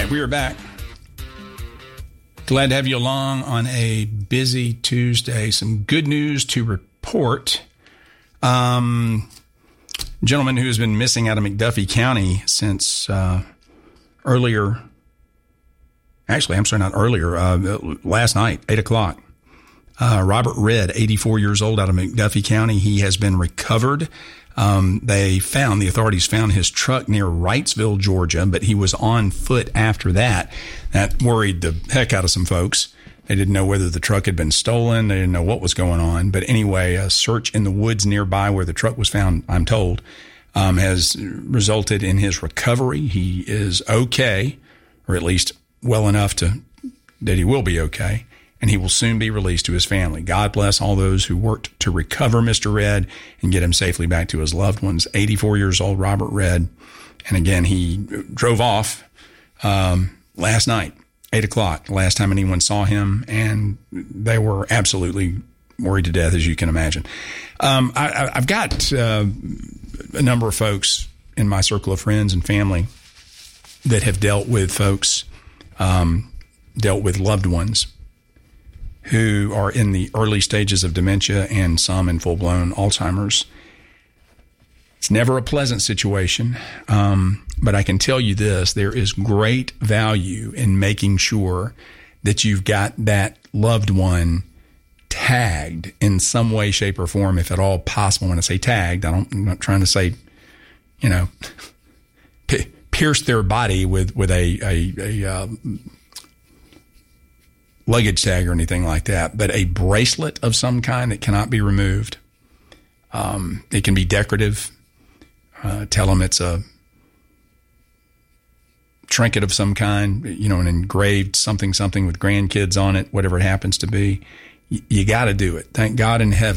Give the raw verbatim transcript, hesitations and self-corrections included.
right, we are back. Glad to have you along on a busy Tuesday. Some good news to report. Um, gentleman who has been missing out of McDuffie County since uh, earlier. Actually, I'm sorry, not earlier. Uh, last night, eight o'clock. Uh, Robert Redd, eighty-four years old, out of McDuffie County. He has been recovered. Um, they found, the authorities found his truck near Wrightsville, Georgia, but he was on foot after that. That worried the heck out of some folks. They didn't know whether the truck had been stolen. They didn't know what was going on. But anyway, a search in the woods nearby where the truck was found, I'm told, um, has resulted in his recovery. He is okay, or at least well enough to that he will be okay. And he will soon be released to his family. God bless all those who worked to recover Mister Redd and get him safely back to his loved ones. eighty-four years old, Robert Redd. And again, he drove off um, last night, eight o'clock, last time anyone saw him. And they were absolutely worried to death, as you can imagine. Um, I, I've got uh, a number of folks in my circle of friends and family that have dealt with folks, um, dealt with loved ones who are in the early stages of dementia and some in full-blown Alzheimer's. It's never a pleasant situation, um, but I can tell you this, there is great value in making sure that you've got that loved one tagged in some way, shape, or form, if at all possible. When I say tagged, I don't, I'm not trying to say, you know, p- pierce their body with, with a, a, a uh, luggage tag or anything like that, but a bracelet of some kind that cannot be removed. Um, it can be decorative. Uh, tell them it's a trinket of some kind, you know, an engraved something, something with grandkids on it, whatever it happens to be. Y- you got to do it. Thank God in heaven